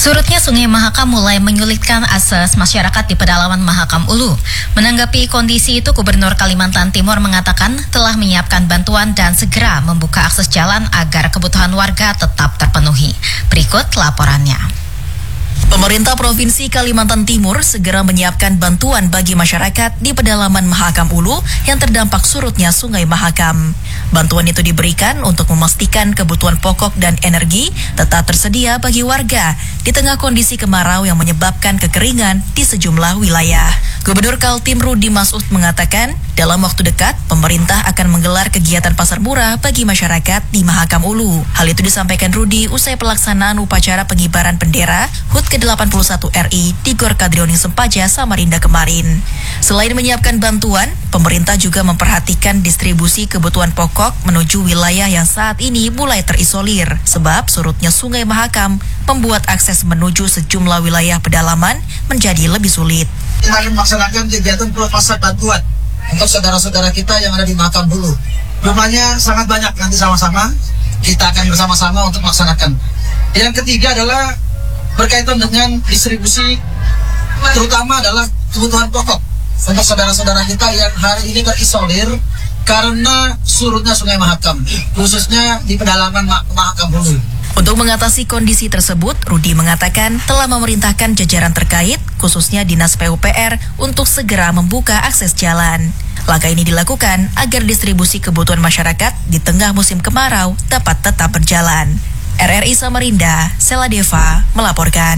Surutnya Sungai Mahakam mulai menyulitkan akses masyarakat di pedalaman Mahakam Ulu. Menanggapi kondisi itu, Gubernur Kalimantan Timur mengatakan telah menyiapkan bantuan dan segera membuka akses jalan agar kebutuhan warga tetap terpenuhi. Berikut laporannya. Pemerintah Provinsi Kalimantan Timur segera menyiapkan bantuan bagi masyarakat di pedalaman Mahakam Ulu yang terdampak surutnya Sungai Mahakam. Bantuan itu diberikan untuk memastikan kebutuhan pokok dan energi tetap tersedia bagi warga di tengah kondisi kemarau yang menyebabkan kekeringan di sejumlah wilayah. Gubernur Kaltim Rudi Masud mengatakan, dalam waktu dekat, pemerintah akan menggelar kegiatan pasar murah bagi masyarakat di Mahakam Ulu. Hal itu disampaikan Rudi usai pelaksanaan upacara pengibaran bendera HUT ke-81 RI di Gor Kadrioning Sempaja, Samarinda kemarin. Selain menyiapkan bantuan, pemerintah juga memperhatikan distribusi kebutuhan pokok menuju wilayah yang saat ini mulai terisolir, sebab surutnya Sungai Mahakam membuat akses menuju sejumlah wilayah pedalaman menjadi lebih sulit. Kemarin melaksanakan kegiatan pelepasan bantuan untuk saudara-saudara kita yang ada di Mahakam Ulu. Jumlahnya sangat banyak, nanti sama-sama kita akan bersama-sama untuk melaksanakan. Yang ketiga adalah berkaitan dengan distribusi, terutama adalah kebutuhan pokok untuk saudara-saudara kita yang hari ini terisolir karena surutnya Sungai Mahakam, khususnya di pedalaman Mahakam Ulu. Untuk mengatasi kondisi tersebut, Rudi mengatakan telah memerintahkan jajaran terkait, khususnya Dinas PUPR, untuk segera membuka akses jalan. Langkah ini dilakukan agar distribusi kebutuhan masyarakat di tengah musim kemarau dapat tetap berjalan. RRI Samarinda, Sela Deva melaporkan.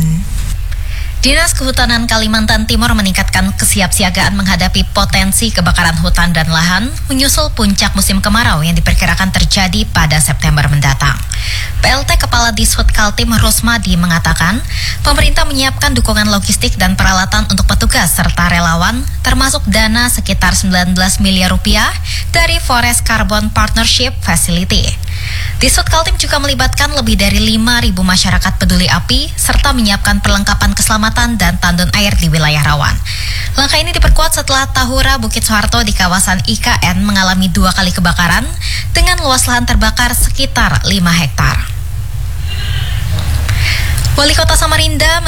Dinas Kehutanan Kalimantan Timur meningkatkan kesiapsiagaan menghadapi potensi kebakaran hutan dan lahan menyusul puncak musim kemarau yang diperkirakan terjadi pada September mendatang. PLT Kepala Dishub Kaltim Rusmadi mengatakan, pemerintah menyiapkan dukungan logistik dan peralatan untuk petugas serta relawan, termasuk dana sekitar 19 miliar rupiah dari Forest Carbon Partnership Facility. Dishub Kaltim juga melibatkan lebih dari 5.000 masyarakat peduli api serta menyiapkan perlengkapan keselamatan dan tandon air di wilayah rawan. Langkah ini diperkuat setelah Tahura Bukit Soeharto di kawasan IKN mengalami 2 kali kebakaran dengan luas lahan terbakar sekitar 5 hektar. Wali Kota Samarinda